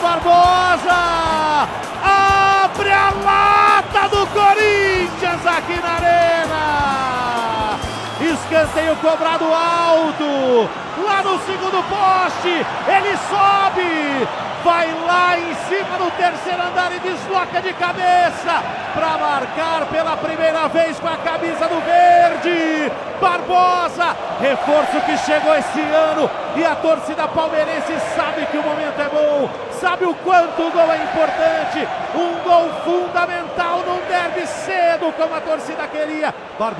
Barbosa! Abre a lata do Corinthians aqui na Arena! Escanteio cobrado alto, lá no segundo poste, ele sobe, vai lá em cima do terceiro andar e desloca de cabeça para marcar pela primeira vez com a camisa do verde. Barbosa, reforço que chegou esse ano e a torcida palmeirense sabe que o momento é bom, sabe o quanto o gol é importante, um gol fundamental num derby cedo como a torcida queria.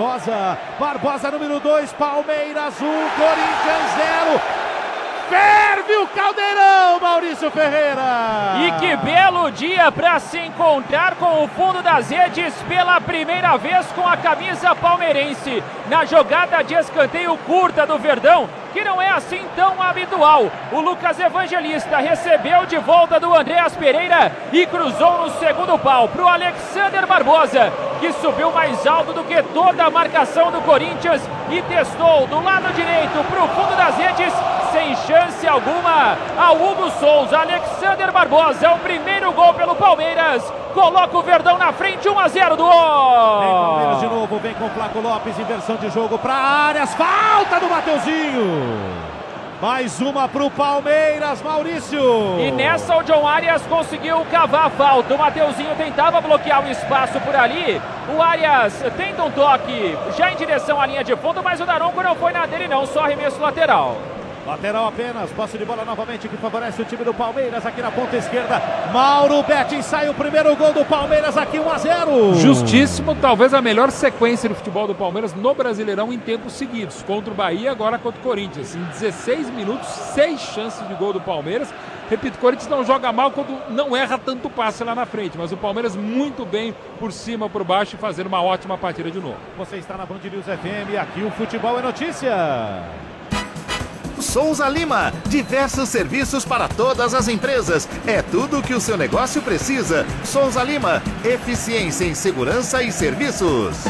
Barbosa número 2, Palmeiras 1, Corinthians 0. Ferve o caldeirão, Maurício Ferreira! E que belo dia para se encontrar com o fundo das redes pela primeira vez com a camisa palmeirense. Na jogada de escanteio curta do Verdão, que não é assim tão habitual. O Lucas Evangelista recebeu de volta do Andreas Pereira e cruzou no segundo pau para o Alexander Barbosa, que subiu mais alto do que toda a marcação do Corinthians e testou do lado direito para o fundo das redes, sem chance alguma, ao Hugo Souza. Alexander Barbosa é o primeiro gol pelo Palmeiras, coloca o Verdão na frente, 1-0 do O. Vem Palmeiras de novo, vem com o Flaco Lopes, inversão de jogo para áreas, falta do Mateuzinho. Mais uma pro Palmeiras, Maurício. E nessa o John Arias conseguiu cavar a falta. O Mateuzinho tentava bloquear o espaço por ali. O Arias tenta um toque já em direção à linha de fundo, mas o Daronco não foi na dele não, só arremesso lateral. Lateral apenas, posse de bola novamente que favorece o time do Palmeiras aqui na ponta esquerda. Mauro Betting sai o primeiro gol do Palmeiras aqui, 1-0. Justíssimo, talvez a melhor sequência do futebol do Palmeiras no Brasileirão em tempos seguidos. Contra o Bahia, agora contra o Corinthians. Em 16 minutos, 6 chances de gol do Palmeiras. Repito, o Corinthians não joga mal quando não erra tanto passe lá na frente, mas o Palmeiras muito bem por cima, por baixo e fazendo uma ótima partida de novo. Você está na Band News FM, aqui o futebol é notícia. Souza Lima, diversos serviços para todas as empresas. É tudo o que o seu negócio precisa. Souza Lima, eficiência em segurança e serviços.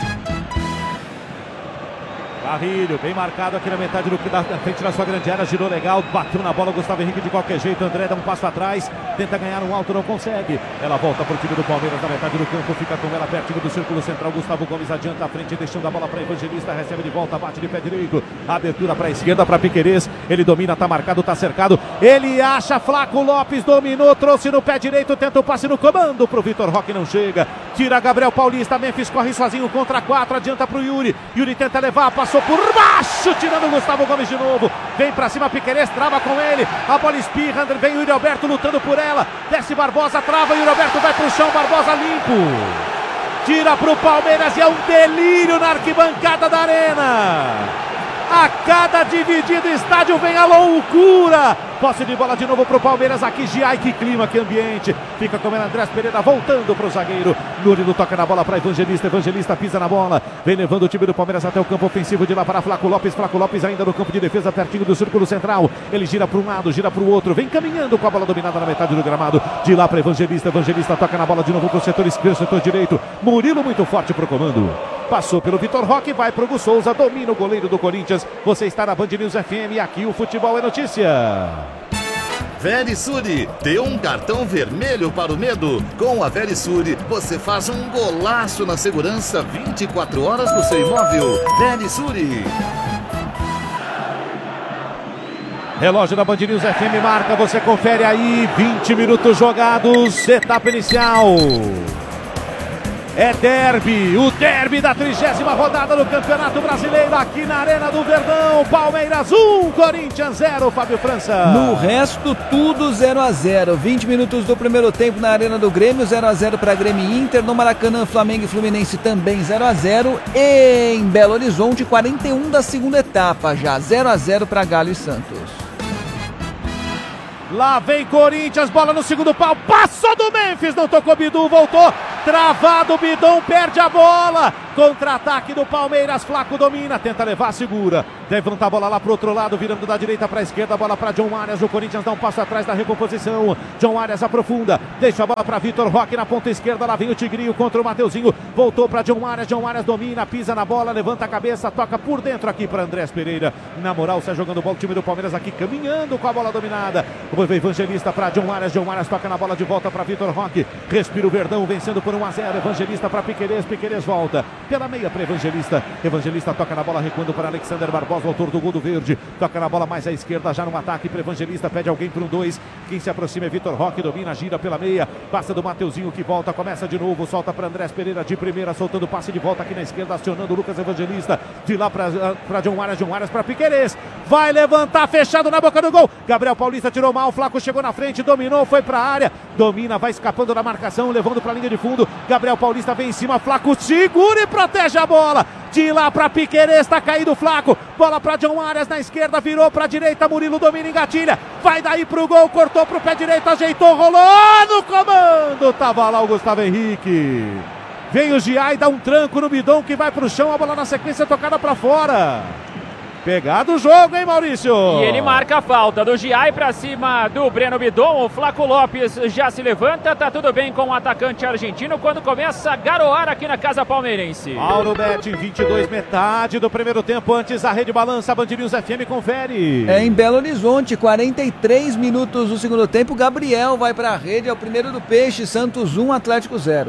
Carrilho, bem marcado aqui na metade do da frente na sua grande área, girou legal, bateu na bola, Gustavo Henrique de qualquer jeito, André dá um passo atrás, tenta ganhar um alto, não consegue. Ela volta para o time do Palmeiras na metade do campo, fica com ela pertinho do círculo central, Gustavo Gomes adianta à frente, deixando a bola para Evangelista, recebe de volta, bate de pé direito, abertura para a esquerda, para Piquerez, ele domina, tá marcado, tá cercado, ele acha, Flaco Lopes dominou, trouxe no pé direito, tenta o passe no comando pro Vitor Roque, não chega, tira Gabriel Paulista, Memphis corre sozinho contra 4, adianta pro Yuri tenta levar, passou por baixo, tirando o Gustavo Gomes de novo, vem pra cima Piquerez, trava com ele, a bola espirra, vem o Yuri Alberto lutando por ela, desce Barbosa, trava, Yuri Alberto vai pro chão, Barbosa limpo, tira pro Palmeiras e é um delírio na arquibancada da Arena. A cada dividido estádio vem a loucura. Posse de bola de novo pro Palmeiras aqui, Giai, que clima, que ambiente. Fica com ele Andrés Pereira, voltando pro zagueiro. Murilo toca na bola para Evangelista, Evangelista pisa na bola. Vem levando o time do Palmeiras até o campo ofensivo, de lá para Flaco Lopes ainda no campo de defesa, pertinho do círculo central. Ele gira para um lado, gira para o outro, vem caminhando com a bola dominada na metade do gramado. De lá para Evangelista, Evangelista toca na bola de novo pro setor esquerdo, setor direito. Murilo muito forte pro comando. Passou pelo Vitor Roque, vai pro Hugo Souza, domina o goleiro do Corinthians. Você está na Band News FM e aqui o futebol é notícia. Verisure, dê um cartão vermelho para o medo. Com a Verisure, você faz um golaço na segurança 24 horas do seu imóvel. Verisure. Relógio da Band News FM marca, você confere aí, 20 minutos jogados, etapa inicial. É derby, o derby da 30ª rodada do Campeonato Brasileiro aqui na Arena do Verdão. Palmeiras 1, Corinthians 0, Fábio França. No resto, tudo 0-0. 20 minutos do primeiro tempo na Arena do Grêmio, 0-0 para Grêmio e Inter. No Maracanã, Flamengo e Fluminense também 0-0. E em Belo Horizonte, 41 da segunda etapa já, 0-0 para Galo e Santos. Lá vem Corinthians, bola no segundo pau, passou do Memphis, não tocou Bidu, voltou. Travado, Bidon perde a bola. Contra-ataque do Palmeiras, Flaco domina, tenta levar, segura. Levanta a bola lá pro outro lado, virando da direita para a esquerda, a bola para John Arias. O Corinthians dá um passo atrás da recomposição. John Arias aprofunda, deixa a bola para Vitor Roque na ponta esquerda. Lá vem o Tigrinho contra o Mateuzinho. Voltou para John Arias. John Arias domina, pisa na bola, levanta a cabeça, toca por dentro aqui para Andrés Pereira. Na moral, sai jogando bola o time do Palmeiras aqui, caminhando com a bola dominada. O Evangelista para John Arias. John Arias toca na bola de volta para Vitor Roque. Respira o Verdão, vencendo por 1-0. Evangelista para Piquerez. Piquerez volta pela meia para Evangelista. Evangelista toca na bola, recuando para Alexander Barbosa, autor do gol do Verde. Toca na bola mais à esquerda, já no ataque para Evangelista. Pede alguém para um 2. Quem se aproxima é Vitor Roque, domina, gira pela meia. Passa do Mateuzinho que volta, começa de novo. Solta para Andrés Pereira de primeira, soltando o passe de volta aqui na esquerda, acionando o Lucas Evangelista. De lá para John Arias. John Arias para Piquerez. Vai levantar, fechado na boca do gol. Gabriel Paulista tirou mal. Flaco chegou na frente, dominou, foi para a área. Domina, vai escapando da marcação, levando para a linha de fundo. Gabriel Paulista vem em cima. Flaco segura e protege a bola. De lá para Piquerez, tá caído o Flaco. Bola para John Arias na esquerda, virou para a direita. Murilo domina, engatilha. Vai daí pro gol, cortou pro pé direito, ajeitou, rolou no comando. Tava lá o Gustavo Henrique. Vem o Giai, dá um tranco no Bidon que vai pro chão. A bola na sequência tocada para fora. Pegado o jogo, hein, Maurício? E ele marca a falta do Giai pra cima do Breno Bidon. O Flaco Lopes já se levanta. Tá tudo bem com o atacante argentino quando começa a garoar aqui na casa palmeirense. Mauro Betti, 22, metade do primeiro tempo. Antes a Rede Balança, Band News FM confere. É em Belo Horizonte, 43 minutos do segundo tempo. Gabriel vai para a rede, é o primeiro do Peixe. Santos 1, Atlético 0.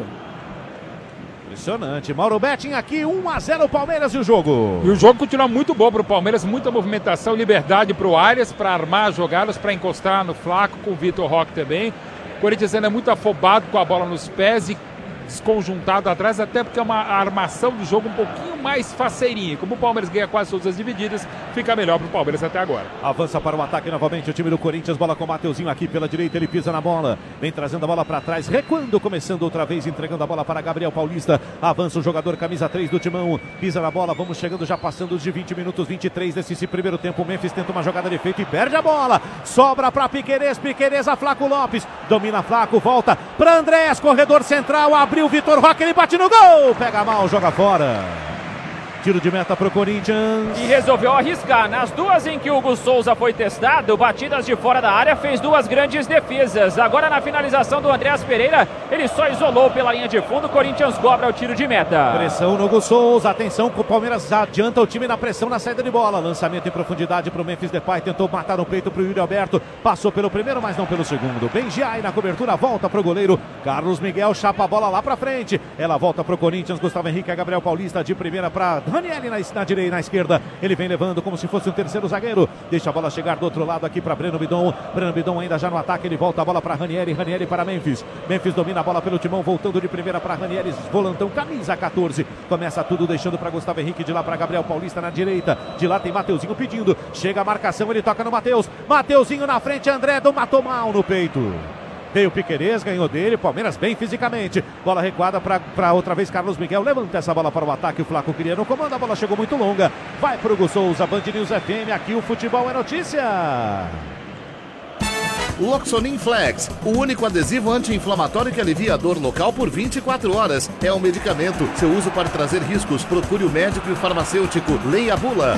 Impressionante. Mauro Betting aqui, 1-0 Palmeiras e o jogo. E o jogo continua muito bom para o Palmeiras, muita movimentação, liberdade para o Arias, para armar as jogadas, para encostar no Flaco, com o Vitor Roque também. O Corinthians ainda é muito afobado com a bola nos pés e desconjuntado atrás, até porque é uma armação do jogo um pouquinho mais faceirinha. Como o Palmeiras ganha quase todas as divididas, fica melhor para o Palmeiras até agora. Avança para o ataque novamente o time do Corinthians, bola com o Mateuzinho aqui pela direita, ele pisa na bola, vem trazendo a bola para trás, recuando, começando outra vez, entregando a bola para Gabriel Paulista. Avança o jogador camisa 3 do Timão, pisa na bola, vamos chegando, já passando de 20 minutos, 23 desse primeiro tempo. O Memphis tenta uma jogada de efeito e perde a bola, sobra para Piquerez, Piquerez a Flaco Lopes, domina Flaco, volta para Andrés, corredor central, abriu o Vitor Roque, ele bate no gol, pega mal, joga fora. Tiro de meta para o Corinthians. E resolveu arriscar. Nas duas em que o Hugo Souza foi testado, batidas de fora da área, fez duas grandes defesas. Agora na finalização do Andrés Pereira, ele só isolou pela linha de fundo. O Corinthians cobra o tiro de meta. Pressão no Hugo Souza. Atenção que o Palmeiras adianta o time na pressão na saída de bola. Lançamento em profundidade para o Memphis Depay. Tentou matar no peito para o Yuri Alberto. Passou pelo primeiro, mas não pelo segundo. Benjiai na cobertura. Volta para o goleiro. Carlos Miguel chapa a bola lá para frente. Ela volta para o Corinthians. Gustavo Henrique, a Gabriel Paulista de primeira para Ranieri na direita, na esquerda, ele vem levando como se fosse um terceiro zagueiro, deixa a bola chegar do outro lado aqui para Breno Bidon. Breno Bidon ainda já no ataque, ele volta a bola para Ranieri, Ranieri para Memphis. Memphis domina a bola pelo Timão, voltando de primeira para Ranieri, volantão, camisa 14. Começa tudo deixando para Gustavo Henrique, de lá para Gabriel Paulista na direita, de lá tem Mateuzinho pedindo, chega a marcação, ele toca no Mateus, Mateuzinho na frente, André matou mal no peito. Veio o Piquerez, ganhou dele, Palmeiras bem fisicamente. Bola recuada para outra vez Carlos Miguel. Levanta essa bola para o ataque, o Flaco queria no comando. A bola chegou muito longa. Vai para o Hugo Souza, Band News FM. Aqui o futebol é notícia. Loxonin Flex, o único adesivo anti-inflamatório que alivia a dor local por 24 horas. É um medicamento. Seu uso pode trazer riscos. Procure o médico e o farmacêutico. Leia a bula.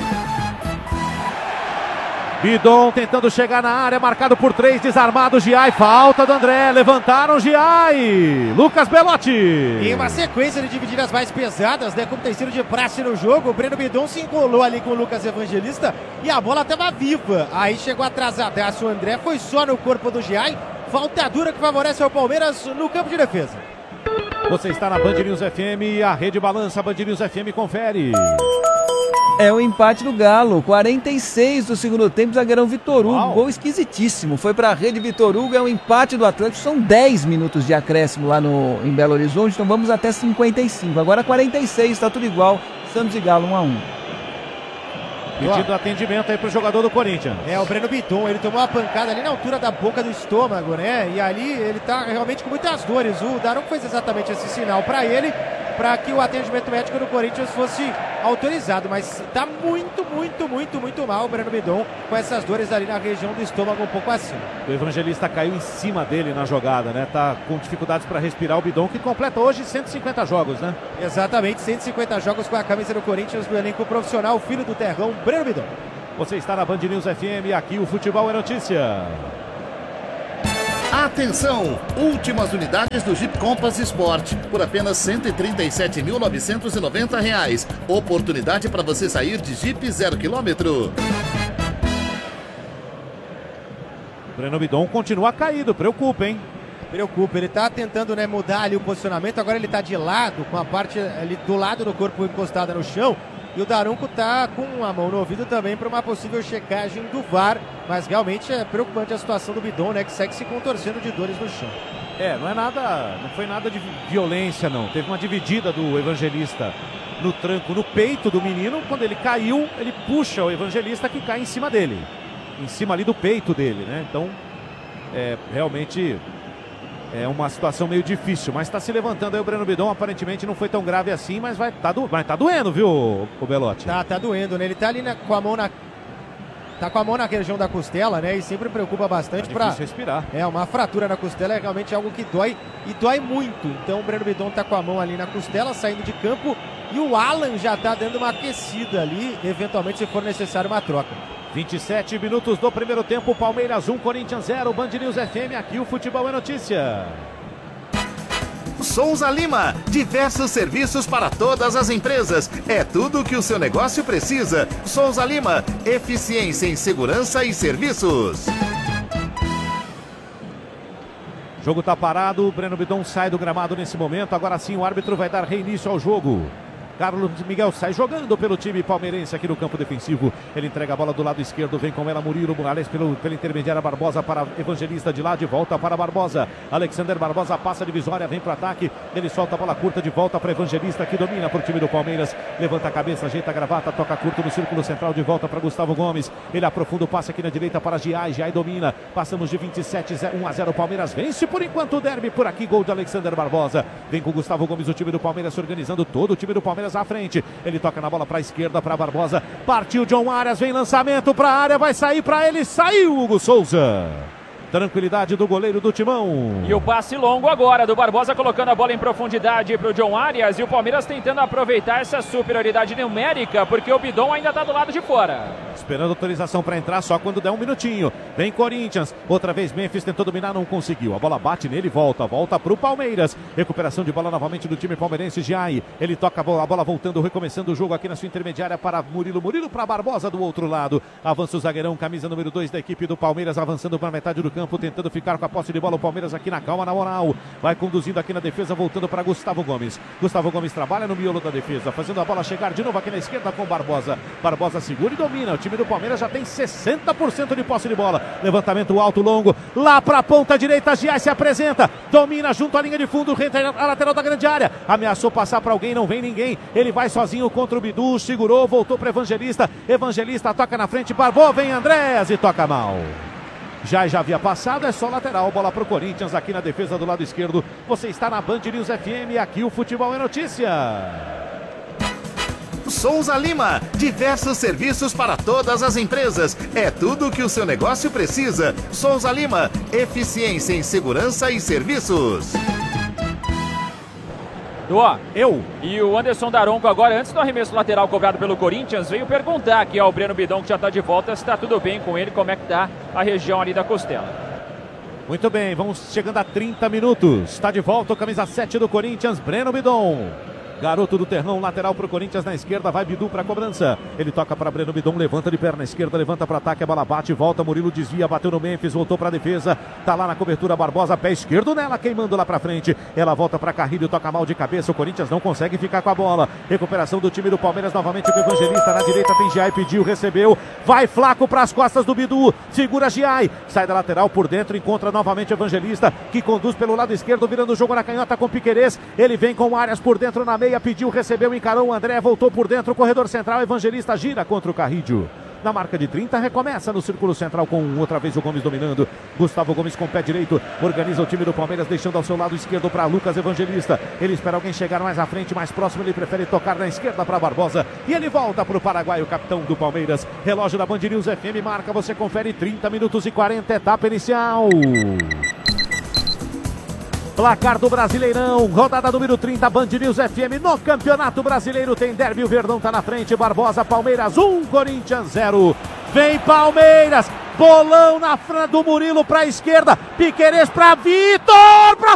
Bidon tentando chegar na área, marcado por 3, desarmado Giai, falta do André, levantaram Giai, Lucas Belotti. E uma sequência de divididas mais pesadas, né, como tem sido de praxe no jogo. O Breno Bidon se encolou ali com o Lucas Evangelista e a bola estava viva. Aí chegou atrasadaço o André, foi só no corpo do Giai, falta dura que favorece ao Palmeiras no campo de defesa. Você está na Band News FM, a Rede Balança, Band News FM confere. É o empate do Galo, 46 do segundo tempo, zagueirão Vitor Hugo, gol esquisitíssimo, foi para a rede Vitor Hugo, é um empate do Atlético, são 10 minutos de acréscimo lá em Belo Horizonte, então vamos até 55, agora 46, está tudo igual, Santos e Galo 1-1. Pedindo atendimento aí pro jogador do Corinthians. É, o Breno Bidon, ele tomou uma pancada ali na altura da boca do estômago, né? E ali ele tá realmente com muitas dores. O Daron fez exatamente esse sinal para ele, para que o atendimento médico do Corinthians fosse autorizado, mas tá muito mal o Breno Bidon, com essas dores ali na região do estômago um pouco acima. O Evangelista caiu em cima dele na jogada, né? Tá com dificuldades para respirar o Bidon, que completa hoje 150 jogos, né? Exatamente, 150 jogos com a camisa do Corinthians, do elenco profissional, o filho do Terrão, Breno Bidon. Você está na Band News FM, aqui o Futebol é Notícia. Atenção! Últimas unidades do Jeep Compass Sport por apenas R$ 137.990. Oportunidade para você sair de Jeep 0 km. Breno Bidon continua caído, preocupa, hein? Preocupa, ele tá tentando, né, mudar ali o posicionamento, agora ele tá de lado, com a parte ali do lado do corpo encostada no chão. E o Daronco tá com a mão no ouvido também para uma possível checagem do VAR. Mas realmente é preocupante a situação do Bidon, né? Que segue se contorcendo de dores no chão. Não foi nada de violência, não. Teve uma dividida do Evangelista no tranco, no peito do menino. Quando ele caiu, ele puxa o Evangelista, que cai em cima dele. Em cima ali do peito dele, né? Então, realmente... é uma situação meio difícil, mas está se levantando aí o Breno Bidon. Aparentemente não foi tão grave assim, mas vai tá doendo, viu, o Belotti? Tá doendo, né? Ele tá ali com a mão na região da costela, né? E sempre preocupa bastante para respirar. Uma fratura na costela é realmente algo que dói e dói muito. Então o Breno Bidon tá com a mão ali na costela, saindo de campo, e o Alan já tá dando uma aquecida ali, eventualmente se for necessário uma troca. 27 minutos do primeiro tempo, Palmeiras 1, Corinthians 0, Band News FM, aqui o Futebol é Notícia. Souza Lima, diversos serviços para todas as empresas. É tudo o que o seu negócio precisa. Souza Lima, eficiência em segurança e serviços. O jogo tá parado, o Breno Bidon sai do gramado nesse momento. Agora sim o árbitro vai dar reinício ao jogo. Carlos Miguel sai jogando pelo time palmeirense aqui no campo defensivo. Ele entrega a bola do lado esquerdo, vem com ela Murilo Morales pela intermediária Barbosa para Evangelista, de lá de volta para Barbosa. Alexander Barbosa passa a divisória, vem para o ataque. Ele solta a bola curta de volta para Evangelista, que domina para o time do Palmeiras. Levanta a cabeça, ajeita a gravata, toca curto no círculo central, de volta para Gustavo Gomes. Ele aprofunda o passe aqui na direita para Giai. Giai domina. Passamos de 27, 1-0. Palmeiras vence por enquanto o derby por aqui. Gol de Alexander Barbosa. Vem com Gustavo Gomes, o time do Palmeiras se organizando, todo o time do Palmeiras à frente. Ele toca na bola para a esquerda para Barbosa. Partiu John Arias, vem lançamento para a área, vai sair para ele, saiu Hugo Souza. Tranquilidade do goleiro do Timão. E o passe longo agora do Barbosa, colocando a bola em profundidade para o John Arias. E o Palmeiras tentando aproveitar essa superioridade numérica, porque o Bidon ainda está do lado de fora. Esperando autorização para entrar só quando der um minutinho. Vem Corinthians, outra vez Memphis tentou dominar, não conseguiu. A bola bate nele, volta para o Palmeiras. Recuperação de bola novamente do time palmeirense. Giai, ele toca a bola voltando, recomeçando o jogo aqui na sua intermediária para Murilo para Barbosa do outro lado. Avança o zagueirão, camisa número 2 da equipe do Palmeiras, avançando para a metade do campo, tentando ficar com a posse de bola. O Palmeiras aqui na calma, na moral. Vai conduzindo aqui na defesa, voltando para Gustavo Gomes. Gustavo Gomes trabalha no miolo da defesa, fazendo a bola chegar de novo aqui na esquerda com Barbosa. Barbosa segura e domina. O time do Palmeiras já tem 60% de posse de bola. Levantamento alto, longo, lá para a ponta direita. Giai se apresenta, domina junto à linha de fundo, a lateral da grande área. Ameaçou passar para alguém, não vem ninguém. Ele vai sozinho contra o Bidu, segurou, voltou para Evangelista. Evangelista toca na frente, Barbô, vem Andrés e toca mal. Já havia passado, é só lateral, bola para o Corinthians aqui na defesa do lado esquerdo. Você está na Band News FM, aqui o Futebol é Notícia. Souza Lima, diversos serviços para todas as empresas. É tudo o que o seu negócio precisa. Souza Lima, eficiência em segurança e serviços. E o Anderson Daronco agora, antes do arremesso lateral cobrado pelo Corinthians, veio perguntar aqui ao Breno Bidon, que já está de volta, se está tudo bem com ele, como é que está a região ali da costela. Muito bem, vamos chegando a 30 minutos. Está de volta o camisa 7 do Corinthians, Breno Bidon. Garoto do Terrão, lateral para o Corinthians na esquerda, vai Bidu para a cobrança. Ele toca para Breno Bidon, levanta de perna esquerda, levanta para ataque, a bola bate, volta, Murilo desvia, bateu no Memphis, voltou para a defesa, tá lá na cobertura, Barbosa, pé esquerdo nela, queimando lá para frente. Ela volta para Carrilho, toca mal de cabeça, o Corinthians não consegue ficar com a bola. Recuperação do time do Palmeiras, novamente com o Evangelista, na direita tem Giai, pediu, recebeu, vai Flaco para as costas do Bidu, segura Giai, sai da lateral por dentro, encontra novamente o Evangelista, que conduz pelo lado esquerdo, virando o jogo na canhota com Piquerez. Ele vem com Arias por dentro na meia, pediu, recebeu, encarou o André, voltou por dentro, corredor central, Evangelista gira contra o Carrilho. Na marca de 30, recomeça no círculo central com outra vez o Gomes dominando. Gustavo Gomes com o pé direito, organiza o time do Palmeiras, deixando ao seu lado esquerdo para Lucas Evangelista. Ele espera alguém chegar mais à frente, mais próximo, ele prefere tocar na esquerda para Barbosa. E ele volta para o Paraguai, o capitão do Palmeiras. Relógio da Band News FM marca, você confere 30 minutos e 40, etapa inicial. Placar do Brasileirão, rodada número 30, Band News FM no Campeonato Brasileiro. Tem derby, o Verdão tá na frente, Barbosa, Palmeiras 1, Corinthians 0. Vem Palmeiras, bolão na frente do Murilo pra esquerda, Piquerez pra Vitor, pra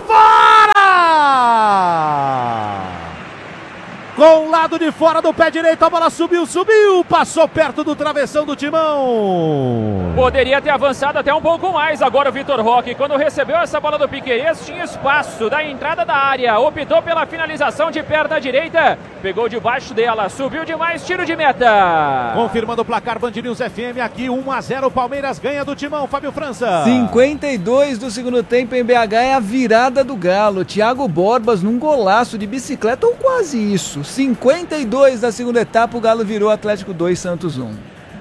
fora! Com o lado de fora do pé direito, a bola subiu, passou perto do travessão do Timão. Poderia ter avançado até um pouco mais. Agora o Vitor Roque, quando recebeu essa bola do Piquerez, tinha espaço da entrada da área. Optou pela finalização de perna direita. Pegou debaixo dela, subiu demais, tiro de meta. Confirmando o placar, Band News FM aqui, 1-0, Palmeiras ganha do Timão, Fábio França. 52 do segundo tempo em BH é a virada do Galo. Thiago Borbas num golaço de bicicleta ou quase isso. 52 da segunda etapa, o Galo virou Atlético 2, Santos 1.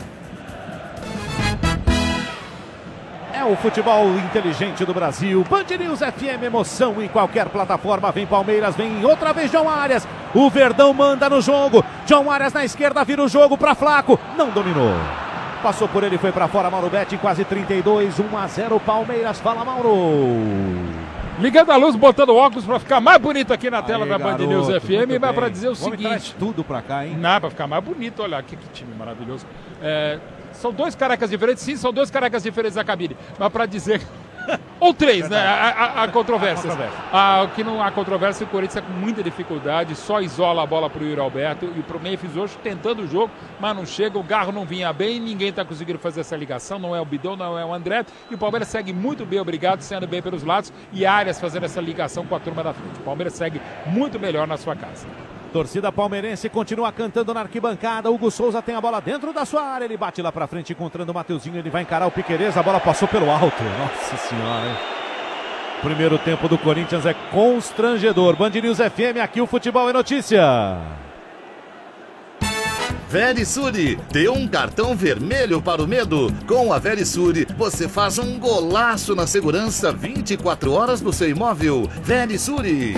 É o futebol inteligente do Brasil. Band News FM, emoção em qualquer plataforma. Vem Palmeiras, vem outra vez John Arias. O Verdão manda no jogo. John Arias na esquerda, vira o jogo para Flaco. Não dominou. Passou por ele, foi para fora. Mauro Betti, quase 32, 1-0 Palmeiras. Fala, Mauro. Ligando a luz, botando óculos para ficar mais bonito aqui na tela da Band garoto, News FM, mas para dizer o seguinte... seguinte... tudo para cá, hein? Não, para ficar mais bonito, olha que time maravilhoso. São dois carecas diferentes, sim, são dois carecas diferentes da cabine, mas para dizer... Ou três, né? Há controvérsias. Que não há controvérsia, o Corinthians com muita dificuldade, só isola a bola para o Yuri Alberto e para o Memphis hoje tentando o jogo, mas não chega, o Garro não vinha bem, ninguém está conseguindo fazer essa ligação, não é o Bidon, não é o André, e o Palmeiras segue muito bem, obrigado, sendo bem pelos lados, e Arias fazendo essa ligação com a turma da frente. O Palmeiras segue muito melhor na sua casa. Torcida palmeirense continua cantando na arquibancada. Hugo Souza tem a bola dentro da sua área. Ele bate lá pra frente, encontrando o Mateuzinho. Ele vai encarar o Piquerez. A bola passou pelo alto. Nossa senhora, hein? Primeiro tempo do Corinthians é constrangedor. Band News FM, aqui o futebol é notícia. Verisure, dê um cartão vermelho para o medo. Com a Verisure, você faz um golaço na segurança 24 horas no seu imóvel. Verisure.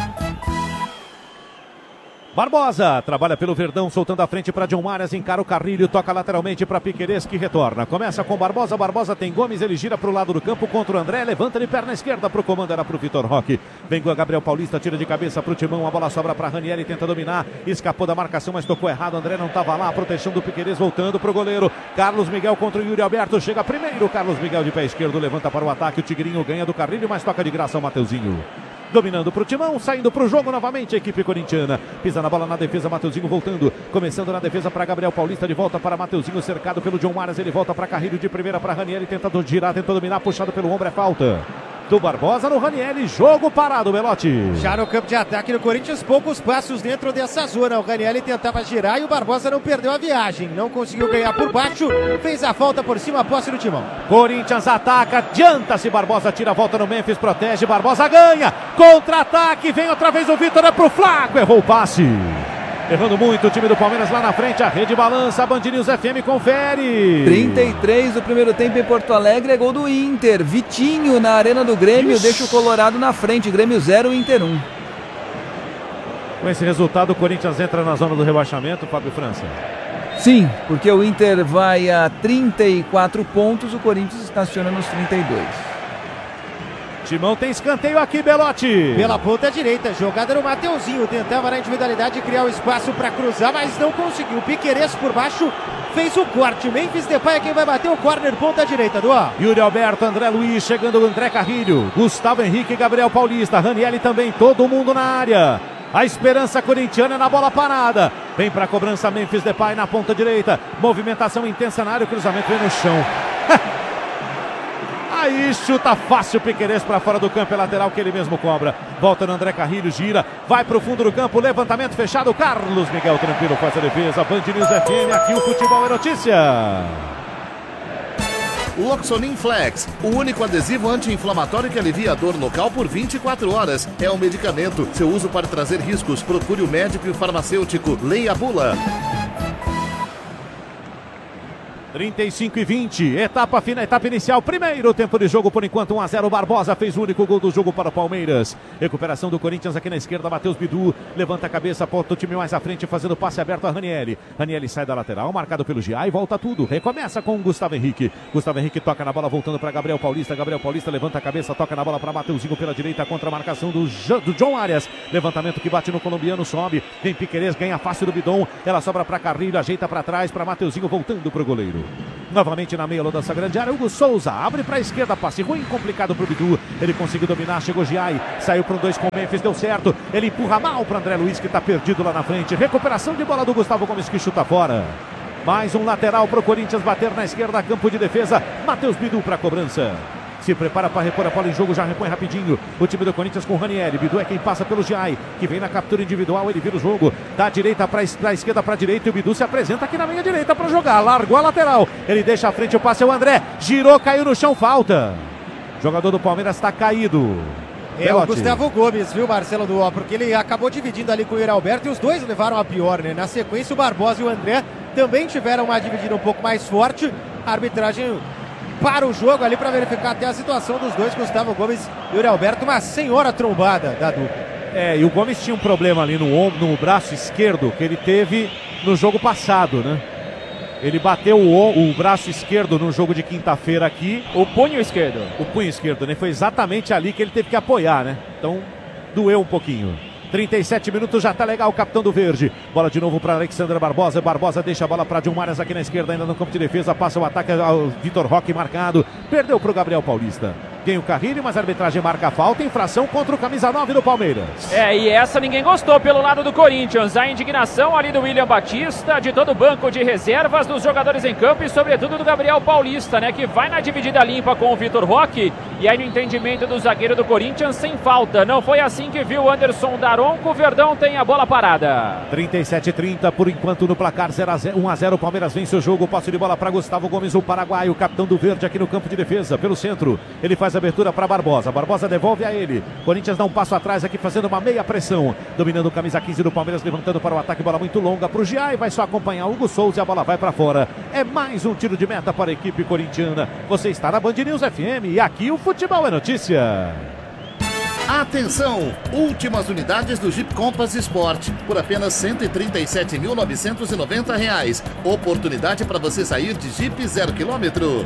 Barbosa trabalha pelo Verdão, soltando a frente para John Arias, encara o Carrilho, toca lateralmente para Piquerez, que retorna. Começa com Barbosa, Barbosa tem Gomes, ele gira para o lado do campo contra o André, levanta de perna esquerda para o comando, era para o Vitor Roque. Vem com a Gabriel Paulista, tira de cabeça para o Timão, a bola sobra para Ranieri, tenta dominar, escapou da marcação, mas tocou errado, André não estava lá, a proteção do Piquerez voltando para o goleiro. Carlos Miguel contra o Yuri Alberto, chega primeiro, Carlos Miguel de pé esquerdo, levanta para o ataque, o Tigrinho ganha do Carrilho, mas toca de graça o Mateuzinho. Dominando para o Timão, saindo para o jogo novamente a equipe corintiana. Pisa na bola na defesa, Mateuzinho voltando. Começando na defesa para Gabriel Paulista, de volta para Mateuzinho, cercado pelo John Arias. Ele volta para Carrilho de primeira para Ranieri, tenta girar, tenta dominar, puxado pelo ombro, é falta do Barbosa no Ranieri, jogo parado, Belotti. Já no campo de ataque do Corinthians, poucos passos dentro dessa zona. O Ranieri tentava girar e o Barbosa não perdeu a viagem. Não conseguiu ganhar por baixo, fez a falta por cima, a posse do Timão. Corinthians ataca, adianta-se, Barbosa tira a volta no Memphis, protege, Barbosa ganha, contra-ataque, vem outra vez o Vitor, é pro Flaco, errou o passe. Errando muito o time do Palmeiras lá na frente, a rede balança, a Band News FM confere. 33 do primeiro tempo em Porto Alegre, é gol do Inter. Vitinho na arena do Grêmio, deixa o Colorado na frente, Grêmio 0, Inter 1. Com esse resultado, o Corinthians entra na zona do rebaixamento, Fábio França. Sim, porque o Inter vai a 34 pontos, o Corinthians estaciona nos 32. Timão tem escanteio aqui, Belotti. Pela ponta direita, jogada no Mateuzinho, tentava na individualidade criar o espaço para cruzar, mas não conseguiu. Piquerez por baixo, fez o corte. Memphis Depay é quem vai bater o córner, ponta direita, Duá. Yuri Alberto, André Luiz, chegando o André Carrilho, Gustavo Henrique, Gabriel Paulista, Ranieri também, todo mundo na área. A esperança corintiana na bola parada. Vem para a cobrança Memphis Depay na ponta direita. Movimentação intensa na área, o cruzamento vem no chão. Aí chuta fácil, Piquerez para fora do campo, é lateral que ele mesmo cobra. Volta no André Carrilho, gira, vai para o fundo do campo, levantamento fechado, Carlos Miguel tranquilo faz a defesa. Band News FM, aqui o futebol é notícia. Loxonin Flex, o único adesivo anti-inflamatório que alivia a dor local por 24 horas. É um medicamento. Seu uso pode trazer riscos. Procure o médico e o farmacêutico. Leia a bula. 35 e 20, etapa inicial, primeiro tempo de jogo, por enquanto 1-0, Barbosa fez o único gol do jogo para o Palmeiras. Recuperação do Corinthians aqui na esquerda, Matheus Bidu, levanta a cabeça, aponta o time mais à frente, fazendo passe aberto a Ranieri. Ranieri sai da lateral, marcado pelo Gia e volta tudo, recomeça com o Gustavo Henrique. Gustavo Henrique toca na bola, voltando para Gabriel Paulista levanta a cabeça, toca na bola para Mateuzinho pela direita, contra a marcação do John Arias. Levantamento que bate no colombiano, sobe, vem Piquerez, ganha fácil do Bidon, ela sobra para Carrilho, ajeita para trás, para Mateuzinho, voltando para o goleiro. Novamente na meia da grande área, Hugo Souza abre para a esquerda, passe ruim, complicado para o Bidu, ele conseguiu dominar, chegou Giai, saiu para um 2 com o Memphis, deu certo, ele empurra mal para André Luiz que está perdido lá na frente, recuperação de bola do Gustavo Gomes que chuta fora. Mais um lateral para o Corinthians bater na esquerda, campo de defesa, Matheus Bidu para a cobrança. Se prepara para repor a bola em jogo, já repõe rapidinho o time do Corinthians com o Ranieri. Bidu é quem passa pelo Giai, que vem na captura individual, ele vira o jogo da direita para a esquerda para a direita e o Bidu se apresenta aqui na meia direita para jogar, largou a lateral, ele deixa à frente, o passe é o André, girou, caiu no chão, falta. O jogador do Palmeiras está caído. É o Gustavo Gomes, viu, Marcelo Duó, porque ele acabou dividindo ali com o Yuri Alberto e os dois levaram a pior, né? Na sequência o Barbosa e o André também tiveram uma dividida um pouco mais forte, a arbitragem para o jogo ali para verificar até a situação dos dois, Gustavo Gomes e Yuri Alberto, uma senhora trombada da dupla. E o Gomes tinha um problema ali no braço esquerdo que ele teve no jogo passado, né? Ele bateu o braço esquerdo no jogo de quinta-feira aqui. O punho esquerdo. O punho esquerdo, né? Foi exatamente ali que ele teve que apoiar, né? Então, doeu um pouquinho. 37 minutos, já tá legal o capitão do Verde. Bola de novo para Alexandre Barbosa. Barbosa deixa a bola para John Arias aqui na esquerda, ainda no campo de defesa. Passa o ataque ao Vitor Roque marcado. Perdeu para o Gabriel Paulista. Tem o Carrilho, mas a arbitragem marca a falta. Infração contra o camisa 9 do Palmeiras. E essa ninguém gostou pelo lado do Corinthians. A indignação ali do William Batista, de todo o banco de reservas, dos jogadores em campo e sobretudo do Gabriel Paulista, né? Que vai na dividida limpa com o Vitor Roque. E aí no entendimento do zagueiro do Corinthians, sem falta. Não foi assim que viu o Anderson Daronco. O Verdão tem a bola parada. 37-30, por enquanto no placar 1-0. O Palmeiras vence o jogo. Passe de bola para Gustavo Gomes, o paraguaio, capitão do Verde aqui no campo de defesa. Pelo centro, ele faz a abertura para Barbosa. Barbosa devolve a ele. Corinthians dá um passo atrás aqui, fazendo uma meia pressão. Dominando o camisa 15 do Palmeiras, levantando para o ataque. Bola muito longa para o Giai. Vai só acompanhar o Hugo Souza e a bola vai para fora. É mais um tiro de meta para a equipe corintiana. Você está na Band News FM e aqui o futebol é notícia. Atenção! Últimas unidades do Jeep Compass Sport por apenas R$ 137.990. Oportunidade para você sair de Jeep 0 km.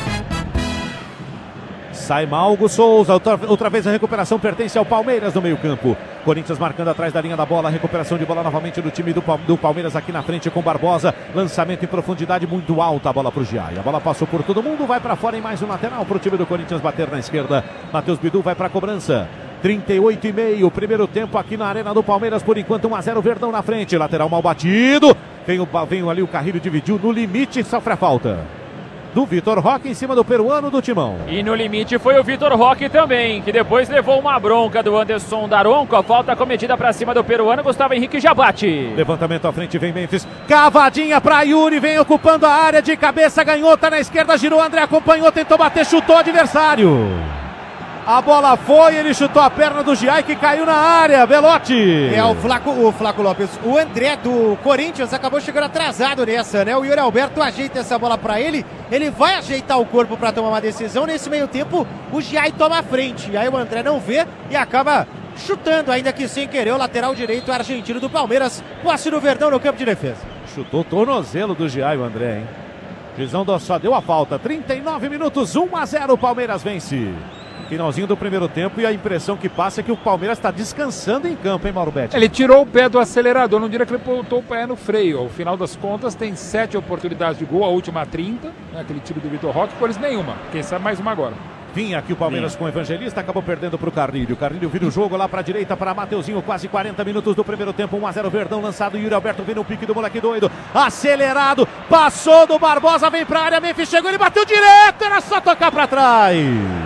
Sai mal Hugo Souza, outra vez a recuperação pertence ao Palmeiras no meio campo. Corinthians marcando atrás da linha da bola, recuperação de bola novamente do time do Palmeiras aqui na frente com Barbosa. Lançamento em profundidade muito alta, a bola para o Giai. A bola passou por todo mundo, vai para fora em mais um lateral para o time do Corinthians bater na esquerda. Matheus Bidu vai para a cobrança. 38,5, primeiro tempo aqui na Arena do Palmeiras, por enquanto 1-0, Verdão na frente, lateral mal batido. Vem ali o Carrilho, dividiu no limite, sofre a falta do Vitor Roque em cima do peruano do Timão. E no limite foi o Vitor Roque também, que depois levou uma bronca do Anderson Daronco. A falta cometida para cima do peruano, Gustavo Henrique já bate. Levantamento à frente, vem Memphis, cavadinha para Yuri, vem ocupando a área de cabeça, ganhou, tá na esquerda, girou, André acompanhou, tentou bater, chutou o adversário. A bola foi, ele chutou a perna do Giai que caiu na área, Belotti. O Flaco Lopes. O André do Corinthians acabou chegando atrasado nessa, né? O Yuri Alberto ajeita essa bola para ele, ele vai ajeitar o corpo para tomar uma decisão. Nesse meio tempo, o Giai toma a frente. E aí o André não vê e acaba chutando, ainda que sem querer, o lateral direito argentino do Palmeiras. Posse do Verdão no campo de defesa. Chutou o tornozelo do Giai, o André, hein? Juizão só deu a falta. 39 minutos, 1-0, o Palmeiras vence. Finalzinho do primeiro tempo e a impressão que passa é que o Palmeiras está descansando em campo, hein, Mauro Betti? Ele tirou o pé do acelerador, não diria que ele botou o pé no freio. Ao final das contas, tem 7 oportunidades de gol, a última 30, né, aquele tiro do Vitor Roque, por eles nenhuma. Quem sabe mais uma agora. Vinha aqui o Palmeiras com o Evangelista, acabou perdendo para o Carrilho. Carrilho vira o jogo lá para a direita para Mateuzinho, quase 40 minutos do primeiro tempo, 1-0, Verdão lançado, Yuri Alberto vem no pique do moleque doido, acelerado, passou do Barbosa, vem para a área, Memphis chegou, ele bateu direto, era só tocar para trás.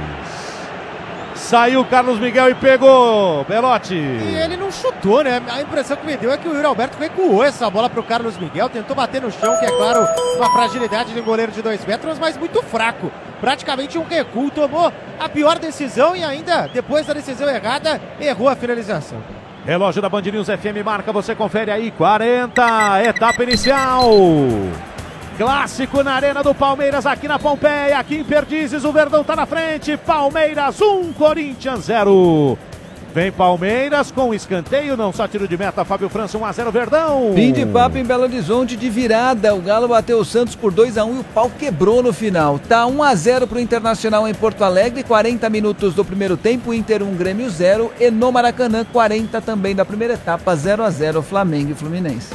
Saiu Carlos Miguel e pegou, Belotti. E ele não chutou, né? A impressão que me deu é que o Yuri Alberto recuou essa bola para o Carlos Miguel, tentou bater no chão, que é claro, uma fragilidade de um goleiro de 2 metros, mas muito fraco. Praticamente um recuo, tomou a pior decisão e ainda, depois da decisão errada, errou a finalização. Relógio da Band News FM marca, você confere aí, 40, etapa inicial. Clássico na Arena do Palmeiras, aqui na Pompeia, aqui em Perdizes, o Verdão tá na frente. Palmeiras 1, Corinthians 0. Vem Palmeiras com escanteio, não só tiro de meta, Fábio França, 1-0 Verdão. Fim de papo em Belo Horizonte de virada, o Galo bateu o Santos por 2-1 e o pau quebrou no final. Tá 1-0 pro Internacional em Porto Alegre, 40 minutos do primeiro tempo, Inter 1, Grêmio 0 e no Maracanã, 40 também da primeira etapa, 0-0 Flamengo e Fluminense.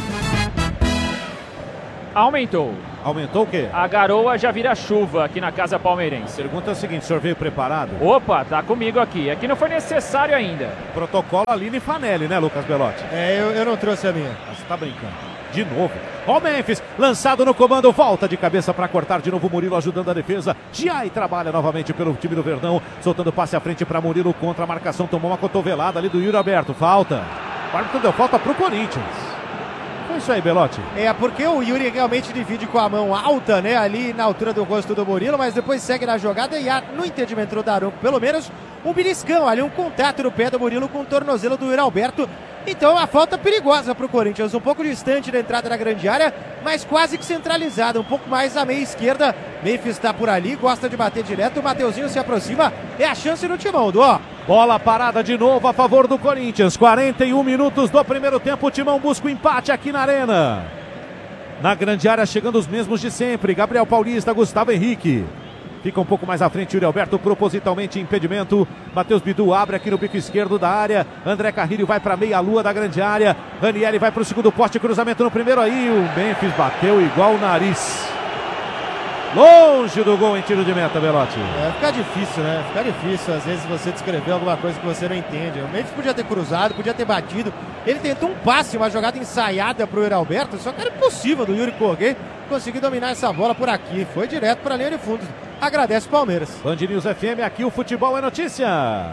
Aumentou. Aumentou o quê? A garoa já vira chuva aqui na casa palmeirense. Pergunta é a seguinte, o senhor veio preparado? Opa, tá comigo aqui. Aqui não foi necessário ainda. Protocolo Aline Fanelli, né, Lucas Belotti? Eu não trouxe a minha. Você tá brincando. De novo. Ó o Memphis, lançado no comando, volta de cabeça para cortar de novo. Murilo ajudando a defesa. Giai trabalha novamente pelo time do Verdão, soltando passe à frente para Murilo contra a marcação. Tomou uma cotovelada ali do Yuri Alberto. Falta. O árbitro deu falta pro Corinthians. Foi isso aí, Belotti. Porque o Yuri realmente divide com a mão alta, né? Ali na altura do rosto do Murilo, mas depois segue na jogada e há, no entendimento do Daronco, pelo menos, um beliscão ali, um contato no pé do Murilo com o tornozelo do Yuri Alberto. Então a falta perigosa para o Corinthians, um pouco distante da entrada da grande área, mas quase que centralizada, um pouco mais à meia esquerda. Memphis está por ali, gosta de bater direto, o Mateuzinho se aproxima, é a chance no timão, Duó. Bola parada de novo a favor do Corinthians, 41 minutos do primeiro tempo, o Timão busca o empate aqui na Arena. Na grande área chegando os mesmos de sempre, Gabriel Paulista, Gustavo Henrique. Fica um pouco mais à frente, Yuri Alberto propositalmente impedimento. Matheus Bidu abre aqui no bico esquerdo da área. André Carrilho vai para meia-lua da grande área. Ranieri vai para o segundo poste, cruzamento no primeiro aí. O Memphis bateu igual o nariz. Longe do gol em tiro de meta, Belotti. Fica difícil, né? Fica difícil, às vezes, você descrever alguma coisa que você não entende. O Memphis podia ter cruzado, podia ter batido. Ele tentou um passe, uma jogada ensaiada pro Yuri Alberto, só que era impossível do Yuri correr, conseguir dominar essa bola por aqui. Foi direto para a linha de fundo. Agradece o Palmeiras. Band News FM, aqui o futebol é notícia.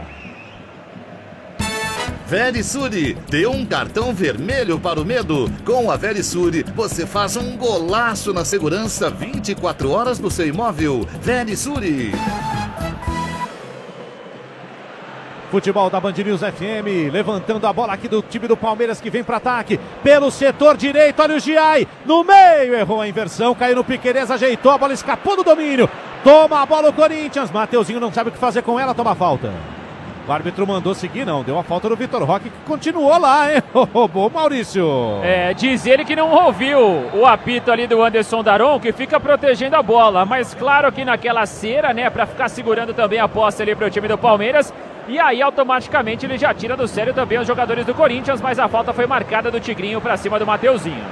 Verisure, dê um cartão vermelho para o medo. Com a Verisure, você faz um golaço na segurança 24 horas do seu imóvel. Verisure. Futebol da Band News FM, levantando a bola aqui do time do Palmeiras que vem para ataque, pelo setor direito, olha o Giai, no meio, errou a inversão, caiu no Piquerez, ajeitou, a bola escapou do domínio, toma a bola o Corinthians, Mateuzinho não sabe o que fazer com ela, toma a falta. O árbitro mandou seguir, não, deu a falta no Vitor Roque, que continuou lá, hein, ô Maurício. Diz ele que não ouviu o apito ali do Anderson Daron, que fica protegendo a bola, mas claro que naquela cera, né, para ficar segurando também a posse ali para o time do Palmeiras. E aí automaticamente ele já tira do sério também os jogadores do Corinthians, mas a falta foi marcada do Tigrinho para cima do Mateuzinho.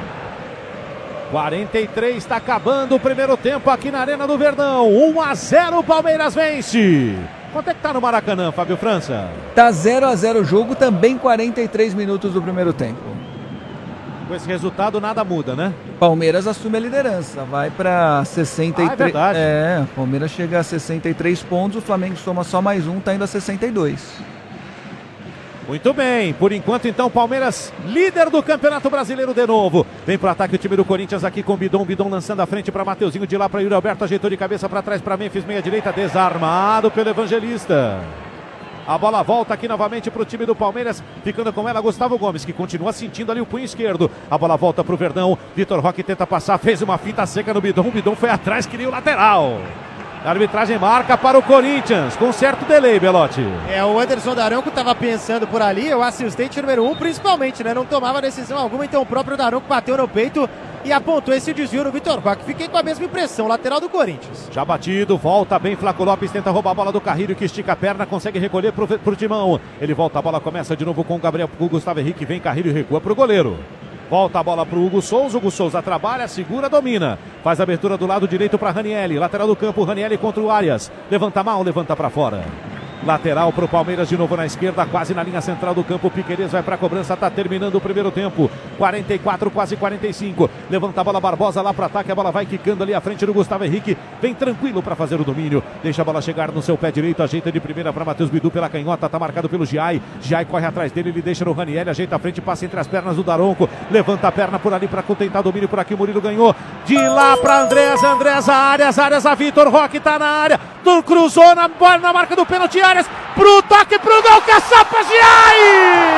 43, está acabando o primeiro tempo aqui na Arena do Verdão. 1-0, Palmeiras vence. Quanto é que tá no Maracanã, Fábio França? Tá 0-0 o jogo, também 43 minutos do primeiro tempo. Com esse resultado nada muda, né? Palmeiras assume a liderança, vai para 63. É verdade. Palmeiras chega a 63 pontos, o Flamengo soma só mais um, tá indo a 62. Muito bem, por enquanto então Palmeiras líder do Campeonato Brasileiro de novo. Vem pro ataque o time do Corinthians aqui com Bidon lançando a frente para Mateuzinho, de lá para Yuri Alberto, ajeitou de cabeça para trás para Memphis, meia direita, desarmado pelo Evangelista. A bola volta aqui novamente para o time do Palmeiras, ficando com ela Gustavo Gomes, que continua sentindo ali o punho esquerdo. A bola volta para o Verdão, Vitor Roque tenta passar, fez uma finta seca no Bidon, o Bidon foi atrás, queria o lateral. A arbitragem marca para o Corinthians, com certo delay, Belotti. O Anderson Daronco estava pensando por ali, o assistente número 1 principalmente, né? Não tomava decisão alguma, então o próprio Daronco bateu no peito e apontou esse desvio no Vitor Roque. Fiquei com a mesma impressão, lateral do Corinthians. Já batido, volta bem, Flaco Lopes tenta roubar a bola do Carrilho, que estica a perna, consegue recolher pro Timão. Ele volta, a bola começa de novo com o Gustavo Henrique, vem Carrilho e recua pro goleiro. Volta a bola para o Hugo Souza trabalha, segura, domina. Faz a abertura do lado direito para Ranieri. Lateral do campo, Ranieri contra o Arias. Levanta mal, levanta para fora. Lateral para o Palmeiras de novo na esquerda, quase na linha central do campo. Piquerez vai para a cobrança, está terminando o primeiro tempo. 44, quase 45. Levanta a bola Barbosa lá para ataque, a bola vai quicando ali à frente do Gustavo Henrique. Vem tranquilo para fazer o domínio. Deixa a bola chegar no seu pé direito, ajeita de primeira para Matheus Bidu pela canhota, está marcado pelo Giai. Giai corre atrás dele, ele deixa no Ranieri, ajeita a frente, passa entre as pernas do Daronco. Levanta a perna por ali para tentar domínio por aqui. O Murilo ganhou. De lá para Andrés, Arias a Vitor Roque está na área. Cruzou na marca do pênalti, Arias, pro toque pro gol, caçapa Giai!